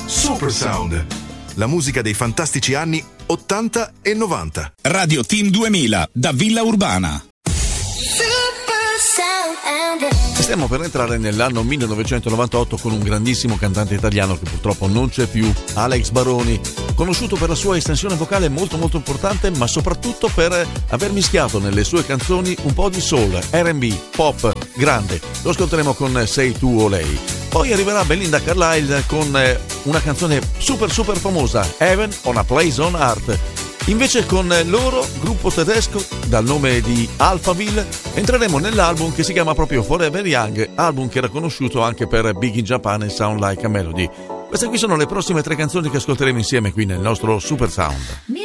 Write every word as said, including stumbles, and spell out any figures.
Super Sound, la musica dei fantastici anni ottanta e novanta. Radio Team duemila da Villa Urbana. Stiamo per entrare nell'anno millenovecentonovantotto con un grandissimo cantante italiano che purtroppo non c'è più, Alex Baroni, conosciuto per la sua estensione vocale molto molto importante, ma soprattutto per aver mischiato nelle sue canzoni un po' di soul, R and B, pop, grande. Lo ascolteremo con Sei tu o lei. Poi arriverà Belinda Carlisle con una canzone super super famosa, Heaven on a Place on Earth. Invece con loro, gruppo tedesco dal nome di Alphaville, entreremo nell'album che si chiama proprio Forever Young, album che era conosciuto anche per Big in Japan e Sound Like a Melody. Queste qui sono le prossime tre canzoni che ascolteremo insieme qui nel nostro Super Sound.